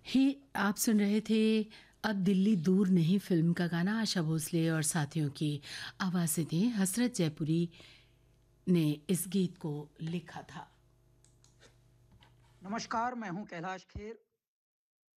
ही आप सुन रहे थे अब दिल्ली दूर नहीं फिल्म का गाना आशा भोसले और साथियों की आवाज़ें थी। हसरत जयपुरी ने इस गीत को लिखा था। नमस्कार, मैं हूँ कैलाश खेर